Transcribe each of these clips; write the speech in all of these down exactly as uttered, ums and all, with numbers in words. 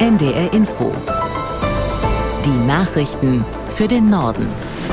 N D R Info. Die Nachrichten für den Norden.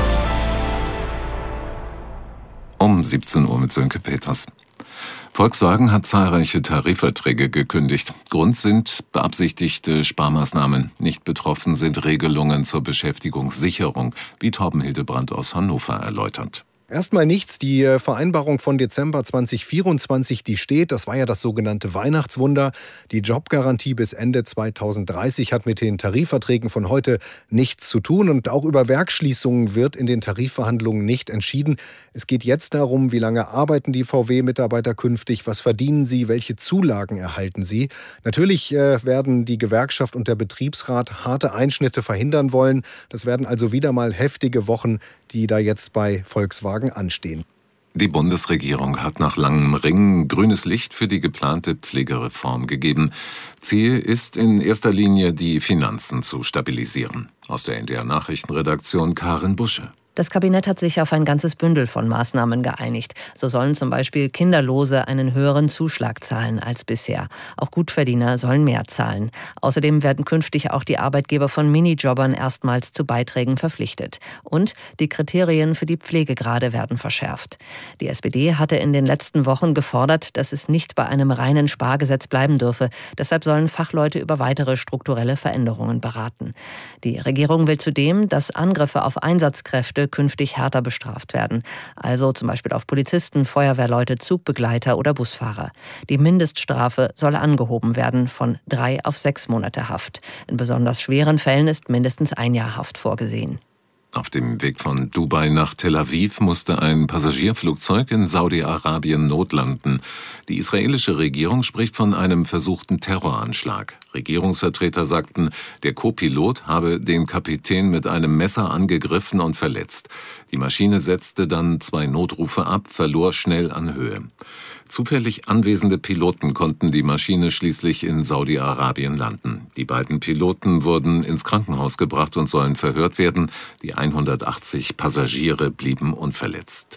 Um siebzehn Uhr mit Sönke Peters. Volkswagen hat zahlreiche Tarifverträge gekündigt. Grund sind beabsichtigte Sparmaßnahmen. Nicht betroffen sind Regelungen zur Beschäftigungssicherung, wie Torben Hildebrand aus Hannover erläutert. Erstmal nichts. Die Vereinbarung von Dezember zweitausendvierundzwanzig, die steht. Das war ja das sogenannte Weihnachtswunder. Die Jobgarantie bis Ende zweitausenddreißig hat mit den Tarifverträgen von heute nichts zu tun. Und auch über Werksschließungen wird in den Tarifverhandlungen nicht entschieden. Es geht jetzt darum, wie lange arbeiten die V W-Mitarbeiter künftig, was verdienen sie, welche Zulagen erhalten sie. Natürlich äh, werden die Gewerkschaft und der Betriebsrat harte Einschnitte verhindern wollen. Das werden also wieder mal heftige Wochen, die da jetzt bei Volkswagen anstehen. Die Bundesregierung hat nach langem Ringen grünes Licht für die geplante Pflegereform gegeben. Ziel ist in erster Linie, die Finanzen zu stabilisieren. Aus der N D R-Nachrichtenredaktion Karin Busche. Das Kabinett hat sich auf ein ganzes Bündel von Maßnahmen geeinigt. So sollen zum Beispiel Kinderlose einen höheren Zuschlag zahlen als bisher. Auch Gutverdiener sollen mehr zahlen. Außerdem werden künftig auch die Arbeitgeber von Minijobbern erstmals zu Beiträgen verpflichtet. Und die Kriterien für die Pflegegrade werden verschärft. Die S P D hatte in den letzten Wochen gefordert, dass es nicht bei einem reinen Spargesetz bleiben dürfe. Deshalb sollen Fachleute über weitere strukturelle Veränderungen beraten. Die Regierung will zudem, dass Angriffe auf Einsatzkräfte künftig härter bestraft werden. Also zum Beispiel auf Polizisten, Feuerwehrleute, Zugbegleiter oder Busfahrer. Die Mindeststrafe soll angehoben werden von drei auf sechs Monate Haft. In besonders schweren Fällen ist mindestens ein Jahr Haft vorgesehen. Auf dem Weg von Dubai nach Tel Aviv musste ein Passagierflugzeug in Saudi-Arabien notlanden. Die israelische Regierung spricht von einem versuchten Terroranschlag. Regierungsvertreter sagten, der Co-Pilot habe den Kapitän mit einem Messer angegriffen und verletzt. Die Maschine setzte dann zwei Notrufe ab, verlor schnell an Höhe. Zufällig anwesende Piloten konnten die Maschine schließlich in Saudi-Arabien landen. Die beiden Piloten wurden ins Krankenhaus gebracht und sollen verhört werden. Die hundertachtzig Passagiere blieben unverletzt.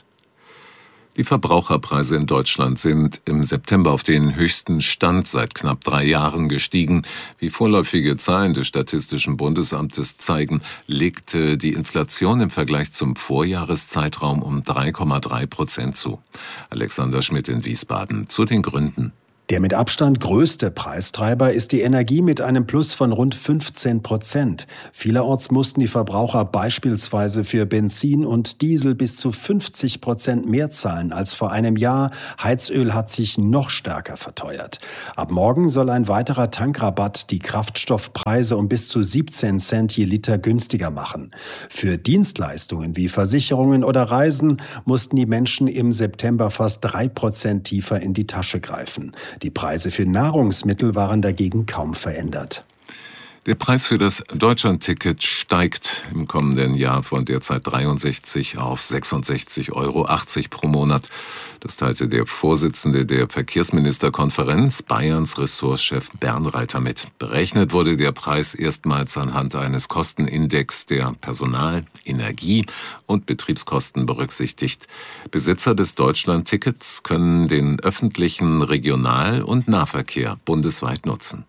Die Verbraucherpreise in Deutschland sind im September auf den höchsten Stand seit knapp drei Jahren gestiegen. Wie vorläufige Zahlen des Statistischen Bundesamtes zeigen, legte die Inflation im Vergleich zum Vorjahreszeitraum um drei Komma drei Prozent zu. Alexander Schmidt in Wiesbaden zu den Gründen. Der mit Abstand größte Preistreiber ist die Energie mit einem Plus von rund fünfzehn Prozent. Vielerorts mussten die Verbraucher beispielsweise für Benzin und Diesel bis zu fünfzig Prozent mehr zahlen als vor einem Jahr. Heizöl hat sich noch stärker verteuert. Ab morgen soll ein weiterer Tankrabatt die Kraftstoffpreise um bis zu siebzehn Cent je Liter günstiger machen. Für Dienstleistungen wie Versicherungen oder Reisen mussten die Menschen im September fast drei Prozent tiefer in die Tasche greifen. Die Preise für Nahrungsmittel waren dagegen kaum verändert. Der Preis für das Deutschlandticket steigt im kommenden Jahr von derzeit dreiundsechzig auf sechsundsechzig Euro achtzig pro Monat. Das teilte der Vorsitzende der Verkehrsministerkonferenz, Bayerns Ressortchef Bernreiter mit. Berechnet wurde der Preis erstmals anhand eines Kostenindex, der Personal-, Energie- und Betriebskosten berücksichtigt. Besitzer des Deutschlandtickets können den öffentlichen Regional- und Nahverkehr bundesweit nutzen.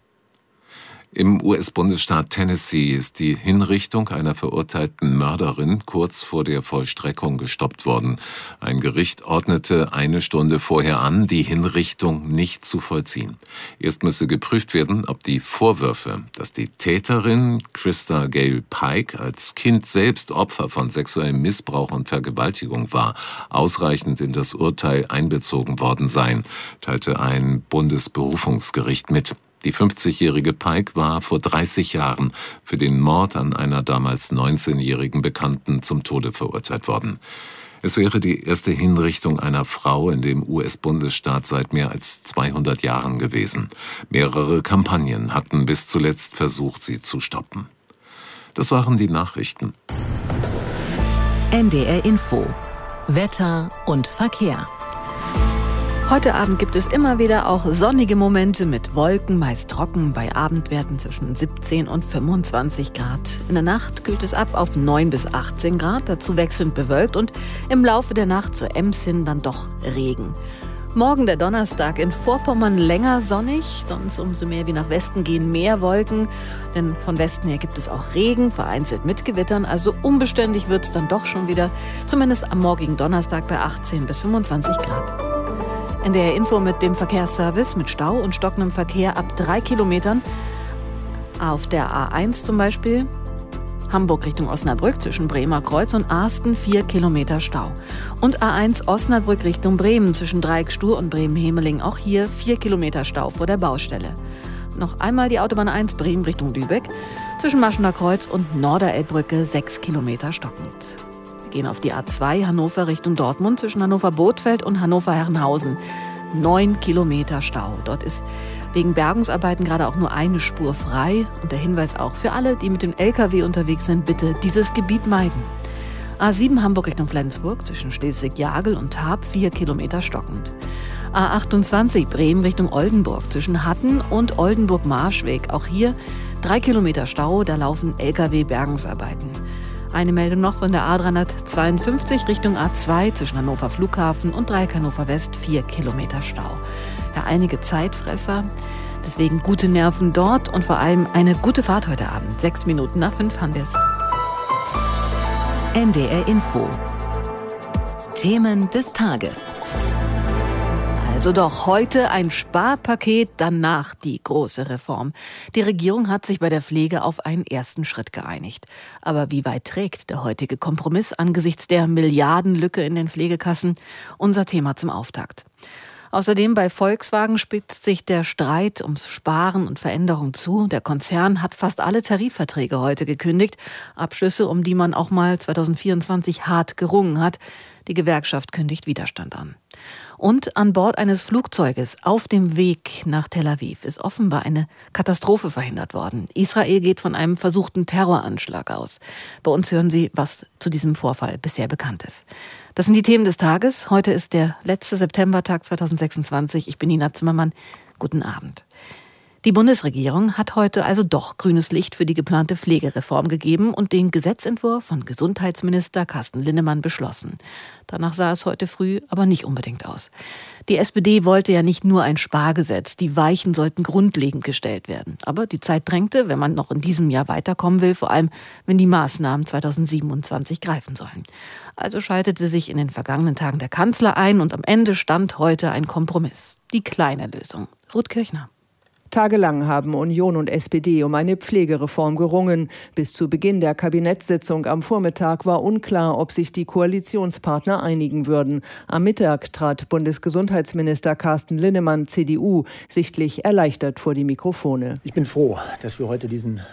Im U S-Bundesstaat Tennessee ist die Hinrichtung einer verurteilten Mörderin kurz vor der Vollstreckung gestoppt worden. Ein Gericht ordnete eine Stunde vorher an, die Hinrichtung nicht zu vollziehen. Erst müsse geprüft werden, ob die Vorwürfe, dass die Täterin Krista Gale Pike als Kind selbst Opfer von sexuellem Missbrauch und Vergewaltigung war, ausreichend in das Urteil einbezogen worden seien, teilte ein Bundesberufungsgericht mit. Die fünfzigjährige Pike war vor dreißig Jahren für den Mord an einer damals neunzehnjährigen Bekannten zum Tode verurteilt worden. Es wäre die erste Hinrichtung einer Frau in dem U S-Bundesstaat seit mehr als zweihundert Jahren gewesen. Mehrere Kampagnen hatten bis zuletzt versucht, sie zu stoppen. Das waren die Nachrichten. N D R Info. Wetter und Verkehr. Heute Abend gibt es immer wieder auch sonnige Momente mit Wolken, meist trocken, bei Abendwerten zwischen siebzehn und fünfundzwanzig Grad. In der Nacht kühlt es ab auf neun bis achtzehn Grad, dazu wechselnd bewölkt und im Laufe der Nacht zur Ems hin dann doch Regen. Morgen der Donnerstag, in Vorpommern länger sonnig, sonst umso mehr wie nach Westen gehen mehr Wolken. Denn von Westen her gibt es auch Regen, vereinzelt mit Gewittern, also unbeständig wird es dann doch schon wieder, zumindest am morgigen Donnerstag bei achtzehn bis fünfundzwanzig Grad. N D R-Info mit dem Verkehrsservice mit Stau und stockendem Verkehr ab drei Kilometern. Auf der A eins zum Beispiel, Hamburg Richtung Osnabrück zwischen Bremer Kreuz und Arsten vier Kilometer Stau. Und A eins Osnabrück Richtung Bremen zwischen Dreieckstuhr und Bremen-Hemeling, auch hier vier Kilometer Stau vor der Baustelle. Noch einmal die Autobahn eins Bremen Richtung Lübeck zwischen Maschener Kreuz und Norderelbbrücke sechs Kilometer stockend. Wir gehen auf die A zwei Hannover Richtung Dortmund zwischen Hannover-Bothfeld und Hannover-Herrenhausen. neun Kilometer Stau. Dort ist wegen Bergungsarbeiten gerade auch nur eine Spur frei. Und der Hinweis auch für alle, die mit dem L K W unterwegs sind, bitte dieses Gebiet meiden. A sieben Hamburg Richtung Flensburg zwischen Schleswig-Jagel und Haab vier Kilometer stockend. A achtundzwanzig Bremen Richtung Oldenburg zwischen Hatten und Oldenburg-Marschweg. Auch hier drei Kilometer Stau, da laufen L K W-Bergungsarbeiten. Eine Meldung noch von der A dreihundertzweiundfünfzig Richtung A zwei zwischen Hannover Flughafen und Dreieck Hannover West vier Kilometer Stau. Ja, einige Zeitfresser, deswegen gute Nerven dort und vor allem eine gute Fahrt heute Abend. Sechs Minuten nach fünf haben wir es. N D R Info. Themen des Tages. Also doch, heute ein Sparpaket, danach die große Reform. Die Regierung hat sich bei der Pflege auf einen ersten Schritt geeinigt. Aber wie weit trägt der heutige Kompromiss angesichts der Milliardenlücke in den Pflegekassen? Unser Thema zum Auftakt. Außerdem bei Volkswagen spitzt sich der Streit ums Sparen und Veränderung zu. Der Konzern hat fast alle Tarifverträge heute gekündigt. Abschlüsse, um die man auch mal zweitausendvierundzwanzig hart gerungen hat. Die Gewerkschaft kündigt Widerstand an. Und an Bord eines Flugzeuges auf dem Weg nach Tel Aviv ist offenbar eine Katastrophe verhindert worden. Israel geht von einem versuchten Terroranschlag aus. Bei uns hören Sie, was zu diesem Vorfall bisher bekannt ist. Das sind die Themen des Tages. Heute ist der letzte Septembertag zweitausendsechsundzwanzig. Ich bin Nina Zimmermann. Guten Abend. Die Bundesregierung hat heute also doch grünes Licht für die geplante Pflegereform gegeben und den Gesetzentwurf von Gesundheitsminister Carsten Linnemann beschlossen. Danach sah es heute früh aber nicht unbedingt aus. Die S P D wollte ja nicht nur ein Spargesetz, die Weichen sollten grundlegend gestellt werden. Aber die Zeit drängte, wenn man noch in diesem Jahr weiterkommen will, vor allem wenn die Maßnahmen zweitausendsiebenundzwanzig greifen sollen. Also schaltete sich in den vergangenen Tagen der Kanzler ein und am Ende stand heute ein Kompromiss. Die kleine Lösung. Ruth Kirchner. Tagelang haben Union und S P D um eine Pflegereform gerungen. Bis zu Beginn der Kabinettssitzung am Vormittag war unklar, ob sich die Koalitionspartner einigen würden. Am Mittag trat Bundesgesundheitsminister Carsten Linnemann, C D U, sichtlich erleichtert vor die Mikrofone. Ich bin froh, dass wir heute diesen